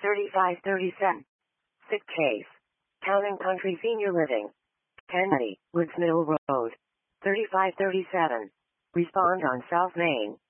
3537. Sick case. Town and Country Senior Living. Kennedy, Woods Mill Road. 3537. Respond on South Main.